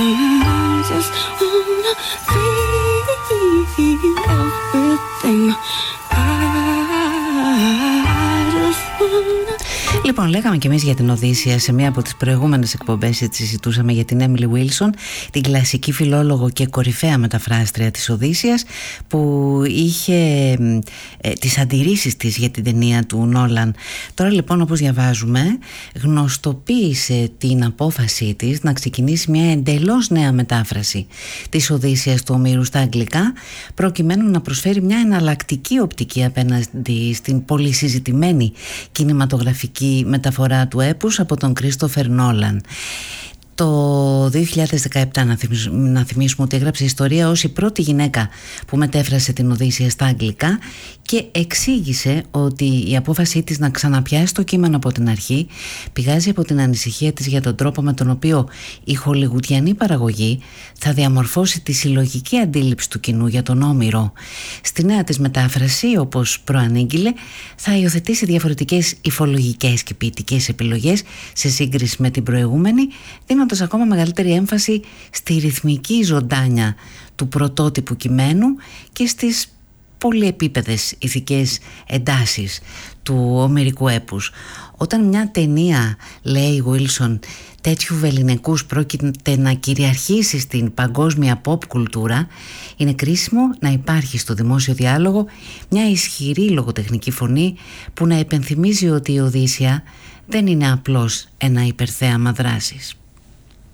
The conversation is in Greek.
just wanna feel everything. Λοιπόν, λέγαμε κι εμείς για την Οδύσσεια σε μία από τις προηγούμενες εκπομπές, έτσι συζητούσαμε για την Έμιλι Βίλσον, την κλασική φιλόλογο και κορυφαία μεταφράστρια της Οδύσσειας, που είχε τις αντιρρήσεις της για την ταινία του Νόλαν. Τώρα λοιπόν, όπως διαβάζουμε, γνωστοποίησε την απόφασή της να ξεκινήσει μια εντελώς νέα μετάφραση της Οδύσσειας του Ομήρου στα αγγλικά, προκειμένου να προσφέρει μια εναλλακτική οπτική απέναντι στην πολυσυζητημένη κινηματογραφική μεταφορά του έπους από τον Κρίστοφερ Νόλαν. Το 2017 να θυμίσουμε ότι έγραψε ιστορία ως η πρώτη γυναίκα που μετέφρασε την Οδύσσεια στα αγγλικά και εξήγησε ότι η απόφασή της να ξαναπιάσει το κείμενο από την αρχή πηγάζει από την ανησυχία της για τον τρόπο με τον οποίο η χολιγουντιανή παραγωγή θα διαμορφώσει τη συλλογική αντίληψη του κοινού για τον Όμηρο. Στη νέα της μετάφραση, όπως προανήγγειλε, θα υιοθετήσει διαφορετικές υφολογικές και ποιητικές επιλογές σε σύγκριση με την προηγούμενη, δίνοντας ακόμα μεγαλύτερη έμφαση στη ρυθμική ζωντάνια του πρωτότυπου κειμένου και στις πολυεπίπεδες ηθικές εντάσεις του ομηρικού έπους. Όταν μια ταινία, λέει η Βίλσον, τέτοιου βεληνικούς πρόκειται να κυριαρχήσει στην παγκόσμια pop κουλτούρα, είναι κρίσιμο να υπάρχει στο δημόσιο διάλογο μια ισχυρή λογοτεχνική φωνή που να επενθυμίζει ότι η Οδύσσεια δεν είναι απλώς ένα υπερθέαμα δράσης.